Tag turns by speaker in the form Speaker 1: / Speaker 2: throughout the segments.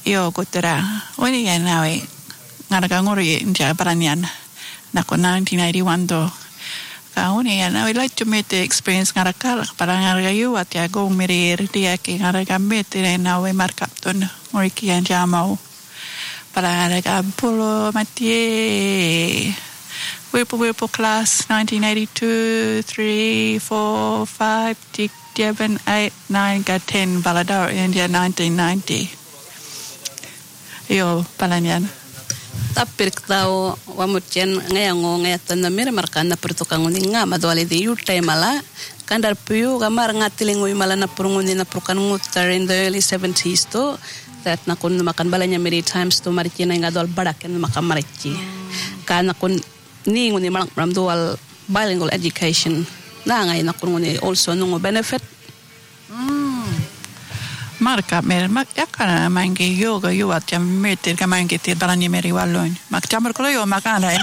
Speaker 1: Yo kutera. Oni ya nawe. Ngaraga ngori nja paranyan. Nako 1981 do. Kauni ya nawe like to meet the experience ngarakal para ngaraga yu at ya go mirir dia ki ngaraga mete nawe markup ton ngori ki yan jamau. Para ngaraga pulo matie. Whirlpool class 1982, 3, 4, 5, 6, 7, 8, 9, 10, Baladar, India 1990. Yo, Palanyan.
Speaker 2: Tapir tao wamutjen ngayango ngayatan na mir markana pertukangunin nga madwali di yurtay mala kandar puyo gamar ngatilingoy mala na purungunin na purkanungutar in the early 70s to that nakun makan balanya many times to marikina nga dwal barakin makamarichi kana kun ni nguni malang dual bilingual education na ngay nakun nguni also nungo benefit
Speaker 1: Marka mer yakana mangi yoga yuat jam meter ka mangi tir balanya meri wallon mak jamar ko yo makana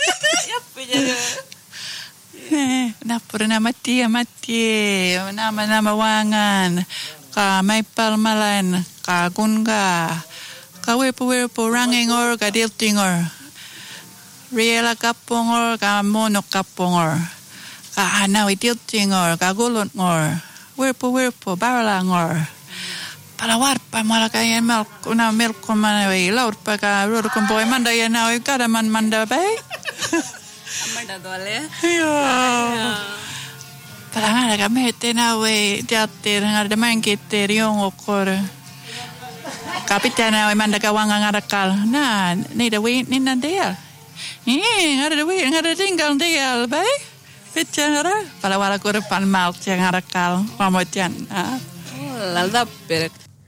Speaker 1: na purna mati nama wangan ka may palmalan ka gunga ka wepo ranging or ka dilting or riela kapong or ka mono kapong or ka hanawi dilting or ka gulon or wepo baralang or palawar pa malakay milk una milk ko manaway laur pa ka roro kong boy manda yan na kada manda bay
Speaker 2: amanda dole
Speaker 1: yo palangara ka mete na we teater ngarda mangkiter yung okor kapitana we manda ka wanga ngarakal na ni da we ni na dia ngada tinggal dia bay pitchara palawara ko pan mal yang ngarakal pamotian
Speaker 2: lalda per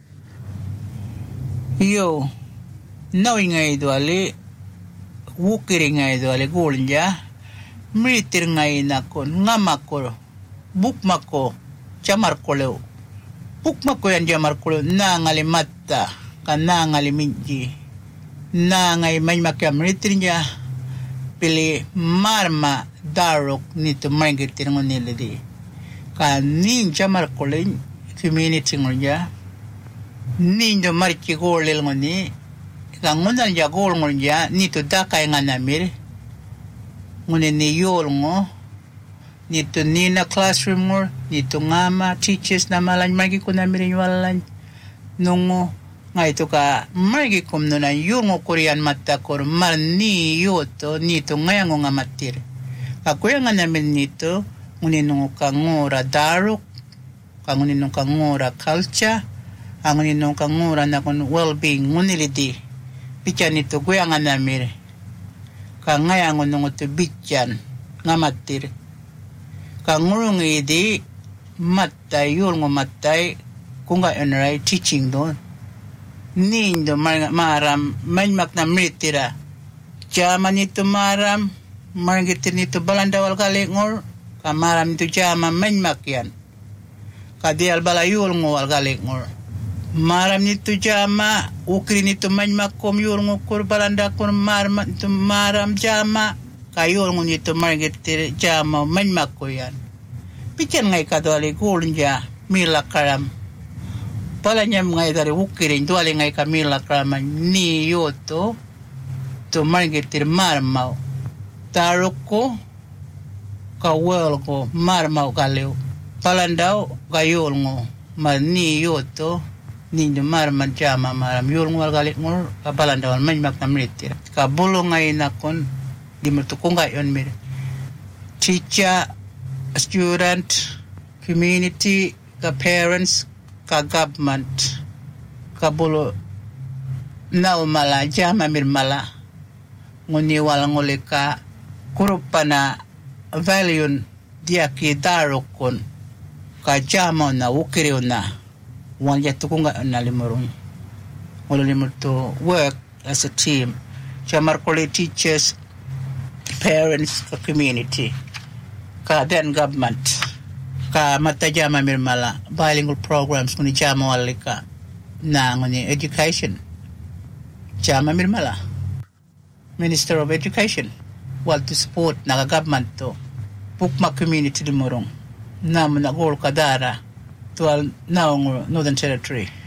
Speaker 3: Yo, knowing I do ale, walking I do ale golja, meeting I nakon, ngamakor, bookmako, jamarkoleo, bookmako yan jamarkoleo, nangali mata, kanangali minji, nangai mamakam meeting ya, pili marma darok nito mangitin ngonilidi, kanin jamarkoleo, community ngonja. Nindo marchi golel ngoni kangunan ja gol ngonja ni to dakai nganamir ngone ni yol ngo ni to nina classroom ngor ni to ngama teachers na malan magi kunamir walan nungo ngai to ka magi kumno na yungo korean matta kor mar ni yoto ni to ngayango ngamatir kakuya nganamir ni to ngone nungo kangora daruk kangone nungo kangora culture angin nung kangura na kon well-being ngunilidi pican ito kuya nga namir kangay angon nung ito bityan nga matir kangurong idi matay yul ngo matay kung gayon ray teaching doon nindo maram manmak na mritira jaman ito maram marangitin ito balandawal kalingor kamaram ito jaman manmak yan kadial balayul ngo wal kalingor maram nito jama ukri nito manmakom yurng ukur balanda kur maram jama kayurng nito margetir jama manmako yan pican ngay kadwali gulnja mila karam palanya ngay dari ukri dwali ngay kamila karam ni yoto to margetir marmaw taruko kawel ko marmaw kaleo palandaw kayurng ni yoto nindo marman jama maram yulng wal galik ngor kabalan dawal manmak na mritir kabulong ngay nakon di mertukong gayon mir teacher student community ka parents ka government kabulo na mala jama mir mala ngoni wal ngoleka kurupana value dia ki darokon ka jama na ukiriw na one yet to kunga nalimurung limur to work as a team chamarkole teachers parents ka community ka then government ka matajama mirmala bilingual programs kuni jama walika na ngoni education jama mirmala Minister of Education wal to support na government to pukma community limurung na managol kadara to Northern Territory